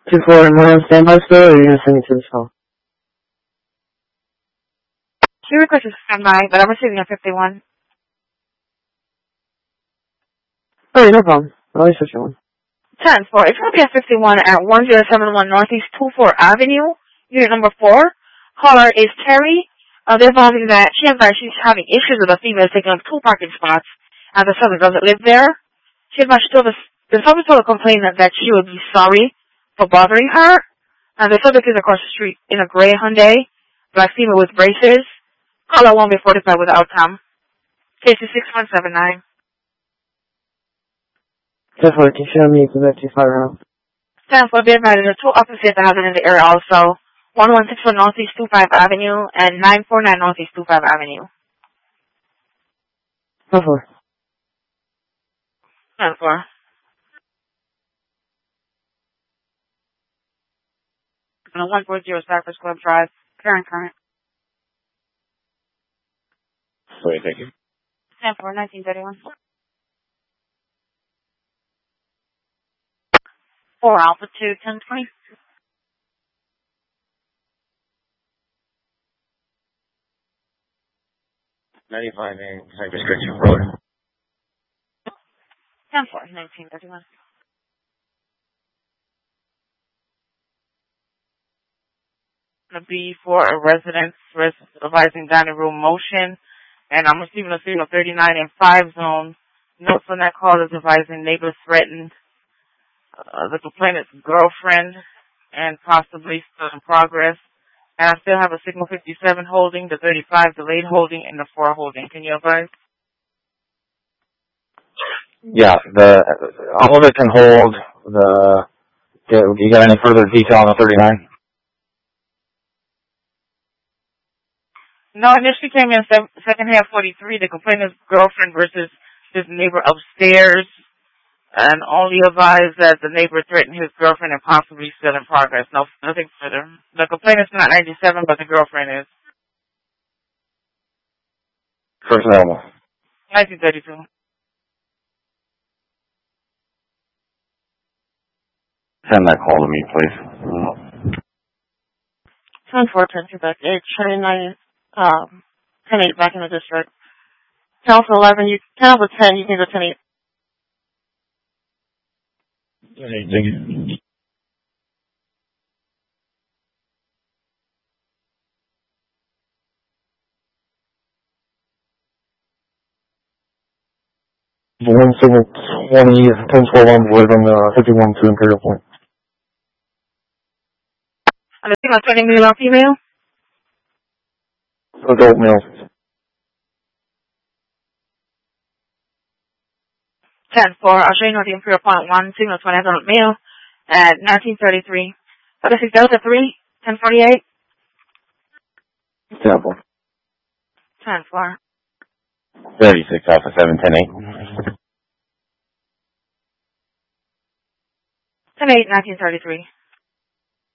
2-4, am I on standby still, or are you going to send me to the cell? She requested standby, but I'm receiving a 51. Oh, no problem. I'll always switch you on. 10-4, it's going to be a 51 at 1071 Northeast 24 Avenue, unit number 4. Caller is Terry. They're involving that she advised she's having issues with a female taking up 2 parking spots, and the subject doesn't live there. She advised she told the subject told a complainant that she would be sorry for bothering her, and the subject is across the street in a gray Hyundai, black female with braces. Caller won't be 45 with outcome. Case is 6179. 10-4, can you show me the 25 round? 10-4, be advised there are 2 officers that have it in the area also. 1164 Northeast 25 Avenue and 949 Northeast 25 Avenue. 10-4. 10-4. On 140 Cypress Club Drive, current. Sorry, thank you. 10-4, 1931. 4 Alpha 2, 1020. 95 and Cypress Creek Road. 10-4, 1931. Going to be for a residence advising dining room motion, and I'm receiving a signal 39 and 5 zone. Notes on that call is advising neighbor threatened the complainant's girlfriend and possibly still in progress. And I still have a signal 57 holding, the 35 delayed holding, and the 4 holding. Can you advise? Yeah, all of it can hold. You got any further detail on the 39? No, initially came in second half 43, the complainant's girlfriend versus his neighbor upstairs, and only advised that the neighbor threatened his girlfriend and possibly still in progress. No, nothing further. The complainant's not 97, but the girlfriend is. First animal. 1932. Send that call to me, please. 10-4, 10-2 back 8, 29, 10-8 back in the district. 10-11, 10-10, you can go 10-8. Thank you. One signal 20, 10-12 on board on 51 to Imperial Point. And the signal 20 male or female? Adult male. 10-4, I'll show you the Imperial Point 1, signal 20 adult male at 1933. So this is Delta 3, 1048. Sample. 10-4. 36 Alpha 7, 10-8. 10-8, 1933.